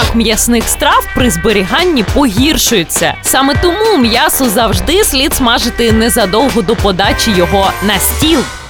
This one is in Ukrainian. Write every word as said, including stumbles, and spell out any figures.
смак м'ясних страв при зберіганні погіршується. Саме тому м'ясо завжди слід смажити незадовго до подачі його на стіл.